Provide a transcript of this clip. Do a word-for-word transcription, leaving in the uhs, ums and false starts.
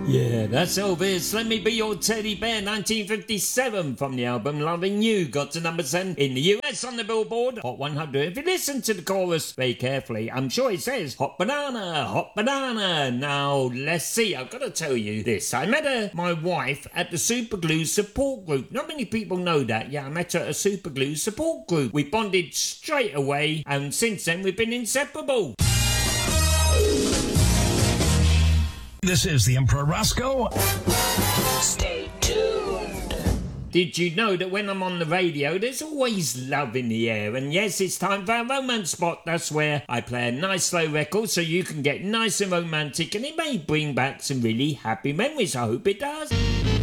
Yeah, that's Elvis. Let Me Be Your Teddy Bear, nineteen fifty-seven, from the album Loving You. Got to number seven in the U S on the Billboard Hot one hundred. If you listen to the chorus very carefully, I'm sure it says Hot Banana, Hot Banana. Now, let's see. I've got to tell you this. I met her, my wife at the Superglue support group. Not many people know that. Yeah, I met her at a Superglue support group. We bonded straight away, and since then we've been inseparable. This is the Emperor Roscoe. Stay tuned. Did you know that when I'm on the radio, there's always love in the air? And yes, it's time for a romance spot. That's where I play a nice slow record so you can get nice and romantic, and it may bring back some really happy memories. I hope it does.